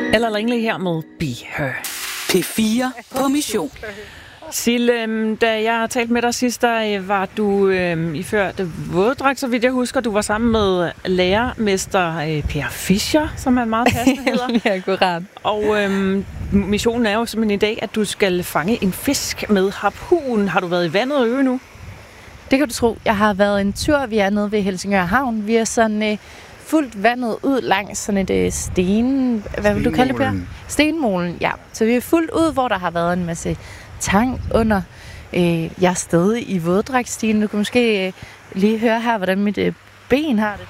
Eller Langley her med Be Her. P4 på mission. Sille, da jeg talte med dig sidst, der var du iført våddragt, så vidt jeg husker. Du var sammen med lærermester Per Fischer, som han meget passende hedder. Ja, akkurat. Og missionen er jo simpelthen i dag, at du skal fange en fisk med harpun. Har du været i vandet og øve nu? Det kan du tro. Jeg har været en tur. Vi er nede ved Helsingør Havn. Vi er sådan fuldt vandet ud langs sådan et hvad vil du kalde det, Per? Stenmolen, ja. Så vi er fuldt ud, hvor der har været en masse tang under. Jeg er stadig i våddragtstigen. Du kan måske lige høre her, hvordan mit ben har det.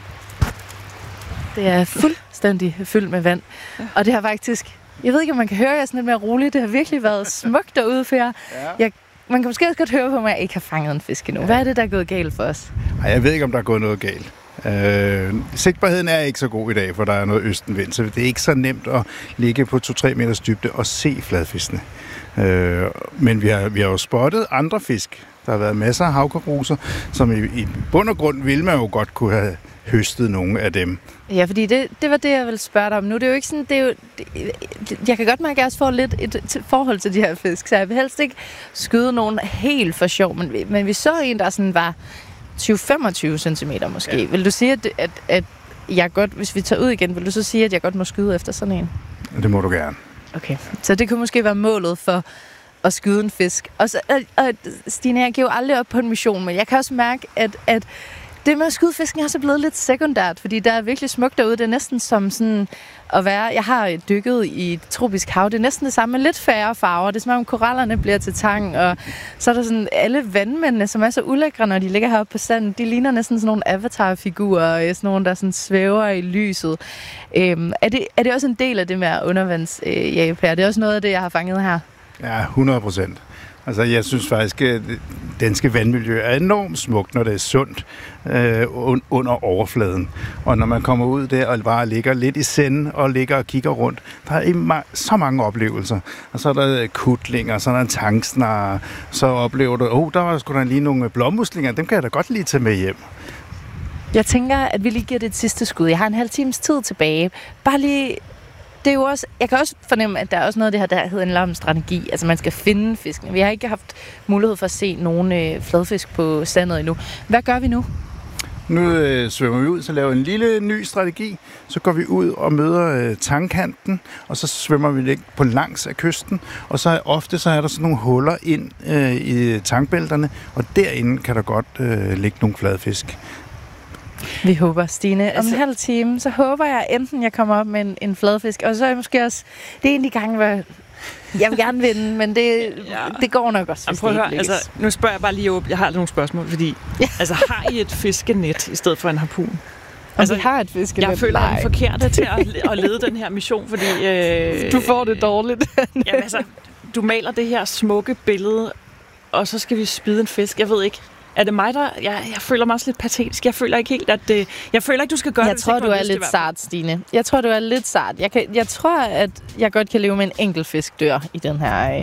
Det er fuldstændig fyldt med vand. Og det har faktisk, jeg ved ikke, om man kan høre, jeg er sådan lidt mere rolig. Det har virkelig været smukt derude, Per. Man kan måske også godt høre på mig, at jeg ikke har fanget en fisk endnu. Hvad er det, der er gået galt for os? Ej, jeg ved ikke, om der er gået noget galt. Sigtbarheden er ikke så god i dag, for der er noget østenvind, så det er ikke så nemt at ligge på 2-3 meters dybde og se fladfiskene. Men vi har jo spottet andre fisk. Der har været masser af havkaruser, som i bund og grund ville man jo godt kunne have høstet nogle af dem. Ja, fordi det var det, jeg ville spørge dig om nu. Det er jo ikke sådan, jeg kan godt mærke, at jeg også får lidt et forhold til de her fisk, så jeg vil helst ikke skyde nogen helt for sjov, men vi så en, der sådan var 20-25 cm måske. Ja. Vil du sige, at jeg godt, hvis vi tager ud igen, vil du så sige, at jeg godt må skyde efter sådan en? Det må du gerne. Okay, så det kunne måske være målet for at skyde en fisk. Og Stine, jeg giver jo aldrig op på en mission, men jeg kan også mærke, at det med at skyde fisken er så blevet lidt sekundært, fordi der er virkelig smukt derude. Det er næsten som sådan at være... Jeg har dykket i et tropisk hav. Det er næsten det samme med lidt færre farver. Det er som om korallerne bliver til tang, og så er der sådan alle vandmændene, som er så ulækre, når de ligger heroppe på sanden. De ligner næsten sådan nogle avatar-figurer, sådan nogle, der sådan svæver i lyset. Er det også en del af det med undervandsjægerpær? Det er også noget af det, jeg har fanget her. Ja, 100%. Altså, jeg synes faktisk, at det danske vandmiljø er enormt smukt, når det er sundt under overfladen. Og når man kommer ud der og bare ligger lidt i senden og ligger og kigger rundt, der er så mange oplevelser. Og så er der kutlinger, så er der en tangsnar, så oplever du, der var sgu da lige nogle blåmuslinger, dem kan jeg da godt lige tage med hjem. Jeg tænker, at vi lige giver det et sidste skud. Jeg har en halv times tid tilbage. Bare lige... Det er jo også, jeg kan også fornemme, at der er også noget af det her, der hedder en strategi. Altså, man skal finde fiskene. Vi har ikke haft mulighed for at se nogen fladfisk på sandet endnu. Hvad gør vi nu? Nu svømmer vi ud, så laver en lille ny strategi. Så går vi ud og møder tangkanten, og så svømmer vi lidt på langs af kysten. Og så ofte så er der sådan nogle huller ind i tangbælterne, og derinde kan der godt ligge nogle fladfisk. Vi håber, Stine. Om en halv time, så håber jeg enten, jeg kommer op med en fladfisk, og så er jeg måske også... Det er en af de gange, hvor jeg vil gerne vinde, men det går nok også, hvis prøv det at høre, altså, nu spørger jeg bare lige op. Jeg har nogle spørgsmål, fordi... Altså, har I et fiskenet i stedet for en harpun? Altså, vi har et fiskenet. Jeg føler, jeg er forkert til at lede den her mission, fordi... Du får det dårligt. Jamen, altså, du maler det her smukke billede, og så skal vi spide en fisk. Jeg ved ikke... Er det mig, der... Jeg føler mig også lidt patetisk. Jeg føler ikke helt, at det... Jeg føler ikke, du skal gøre det. Jeg tror, du er lidt sart, Stine. Jeg tror, du er lidt sart. Jeg tror, at jeg godt kan leve med en enkelt fisk dør i den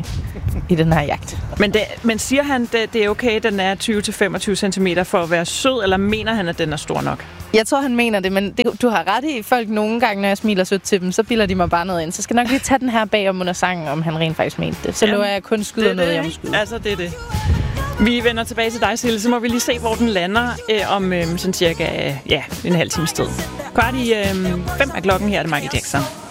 her jagt. Men siger han, det er okay, den er 20-25 cm for at være sød, eller mener han, at den er stor nok? Jeg tror, han mener det, men du har ret i. Folk nogle gange, når jeg smiler sødt til dem, så bilder de mig bare noget ind. Så skal jeg nok lige tage den her bagom under sangen, om han rent faktisk mente det. Så lover jeg kun skyder noget, jeg må skyde. Altså, det er det. Vi vender tilbage til dig, Sille, så må vi lige se, hvor den lander om sådan cirka en halv times tid. 4:45 er klokken, her er det Michael Jackson.